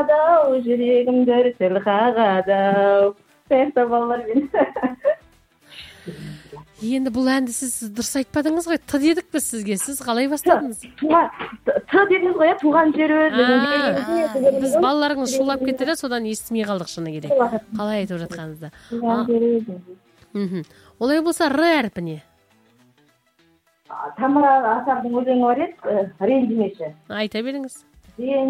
жүрегімді тіл қағады. Сияқты балалар мен. Енді бұл әнді сіз дұрыс айтпадыңыз ғой. Т дедік біз сізге. Сіз қалай бастадыңыз? Т дедіңіз ғой, туған жері. Біз балаларыңыз шулап кетті де, содан естімей қалдық шыны керек. Қалай айтып жатқаныңызды. Олай болса, Р әрпіне. Тамара Асардың өлеңі бар еді, ренжімеші. Айта беріңіз.